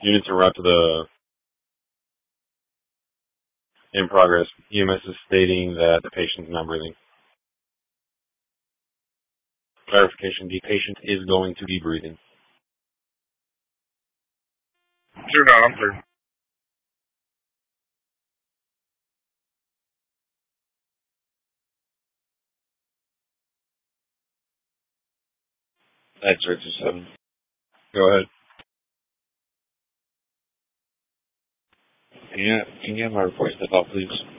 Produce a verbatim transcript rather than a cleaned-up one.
Units en route to the in progress. E M S is stating that the patient is not breathing. Clarification, the patient is going to be breathing. Sure, no, I'm clear. That's right, seven. Go ahead. Can you, can you have my report step out, please?